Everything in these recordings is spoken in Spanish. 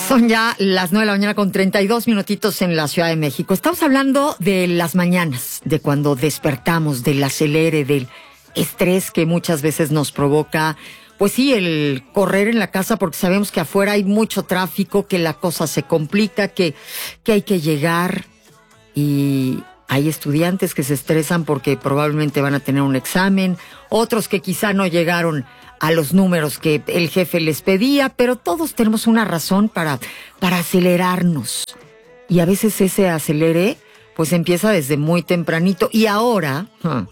Son ya las 9 de la mañana con 32 minutitos en la Ciudad de México. Estamos hablando de las mañanas, de cuando despertamos, del acelere, del estrés que muchas veces nos provoca, pues sí, el correr en la casa porque sabemos que afuera hay mucho tráfico, que la cosa se complica, que hay que llegar, y hay estudiantes que se estresan porque probablemente van a tener un examen, otros que quizá no llegaron a los números que el jefe les pedía, pero todos tenemos una razón para acelerarnos. Y a veces ese acelere, pues empieza desde muy tempranito. Y ahora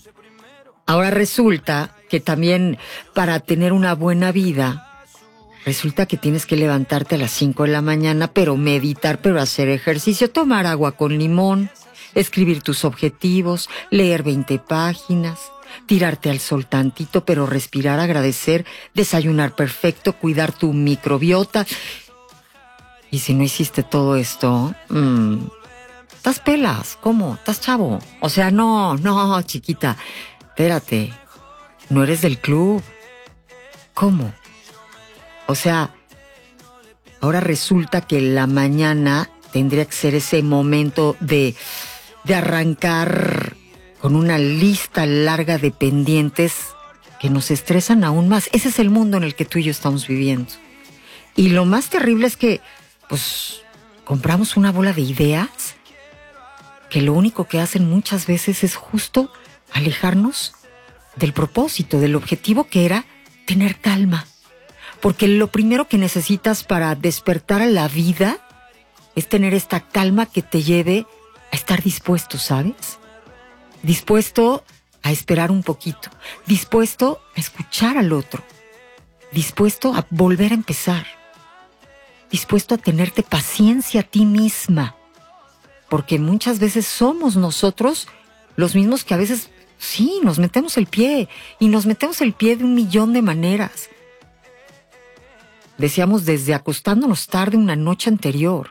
resulta que también para tener una buena vida, resulta que tienes que levantarte a las 5 de la mañana, pero meditar, pero hacer ejercicio, tomar agua con limón, escribir tus objetivos, leer 20 páginas, tirarte al sol tantito, pero respirar, agradecer, desayunar perfecto, cuidar tu microbiota. Y si no hiciste todo esto, estás pelas. ¿Cómo? ¿Estás chavo? O sea, no, chiquita, espérate, no eres del club. ¿Cómo? O sea, ahora resulta que la mañana tendría que ser ese momento de arrancar con una lista larga de pendientes que nos estresan aún más. Ese es el mundo en el que tú y yo estamos viviendo. Y lo más terrible es que, pues, compramos una bola de ideas que lo único que hacen muchas veces es justo alejarnos del propósito, del objetivo, que era tener calma. Porque lo primero que necesitas para despertar a la vida es tener esta calma que te lleve a estar dispuesto, ¿sabes? Dispuesto a esperar un poquito, dispuesto a escuchar al otro, dispuesto a volver a empezar, dispuesto a tenerte paciencia a ti misma, porque muchas veces somos nosotros los mismos que a veces, sí, nos metemos el pie, y nos metemos el pie de un millón de maneras. Decíamos, desde acostándonos tarde una noche anterior,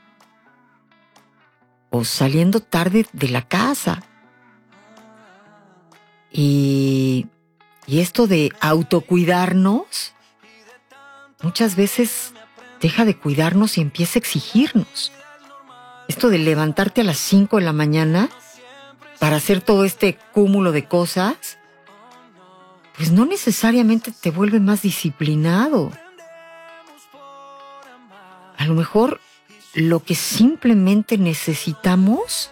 o saliendo tarde de la casa. Y esto de autocuidarnos, muchas veces deja de cuidarnos y empieza a exigirnos. Esto de levantarte a las 5 de la mañana para hacer todo este cúmulo de cosas, pues no necesariamente te vuelve más disciplinado. A lo mejor lo que simplemente necesitamos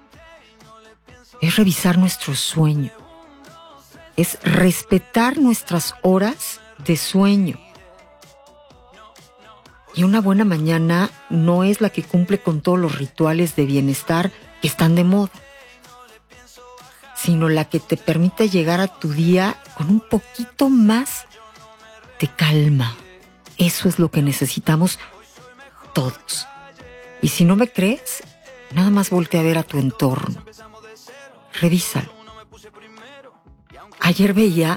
es revisar nuestro sueño. Es respetar nuestras horas de sueño. Y una buena mañana no es la que cumple con todos los rituales de bienestar que están de moda, sino la que te permite llegar a tu día con un poquito más de calma. Eso es lo que necesitamos todos. Y si no me crees, nada más voltea a ver a tu entorno. Revísalo. Ayer veía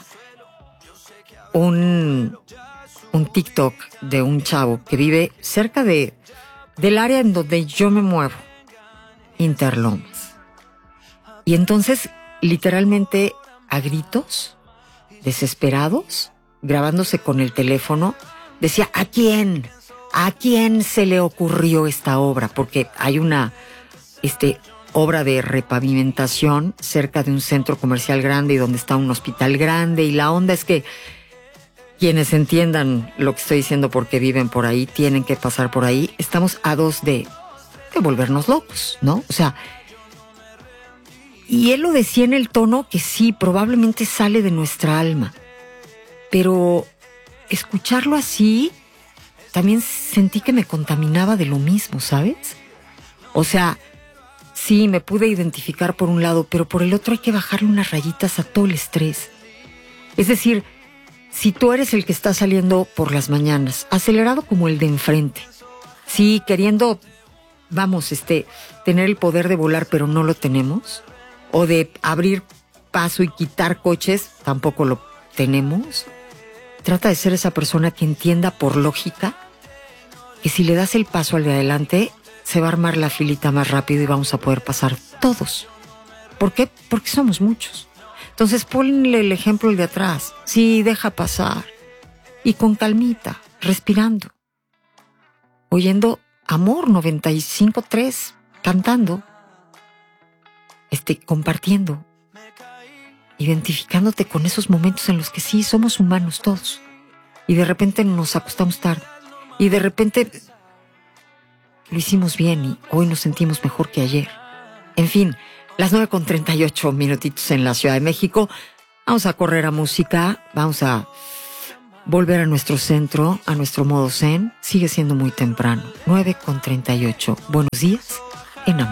un TikTok de un chavo que vive cerca del área en donde yo me muevo, Interlomas. Y entonces, literalmente, a gritos, desesperados, grabándose con el teléfono, decía, ¿a quién se le ocurrió esta obra? Porque hay una obra de repavimentación cerca de un centro comercial grande y donde está un hospital grande, y la onda es que quienes entiendan lo que estoy diciendo porque viven por ahí, tienen que pasar por ahí. Estamos a dos de volvernos locos, ¿no? O sea, y él lo decía en el tono que sí, probablemente sale de nuestra alma, pero escucharlo así también sentí que me contaminaba de lo mismo, ¿sabes? O sea, sí, me pude identificar por un lado, pero por el otro hay que bajarle unas rayitas a todo el estrés. Es decir, si tú eres el que está saliendo por las mañanas, acelerado como el de enfrente, sí, queriendo, tener el poder de volar, pero no lo tenemos, o de abrir paso y quitar coches, tampoco lo tenemos. Trata de ser esa persona que entienda por lógica que si le das el paso al de adelante, se va a armar la filita más rápido y vamos a poder pasar todos. ¿Por qué? Porque somos muchos. Entonces ponle el ejemplo el de atrás. Sí, deja pasar. Y con calmita, respirando. oyendo Amor 95.3, cantando, compartiendo, identificándote con esos momentos en los que sí somos humanos todos. Y de repente nos acostamos tarde. Y de repente lo hicimos bien y hoy nos sentimos mejor que ayer. En fin, las 9:38 minutitos en la Ciudad de México. Vamos a correr a música, vamos a volver a nuestro centro, a nuestro modo zen. Sigue siendo muy temprano. 9:38. Buenos días en Amor.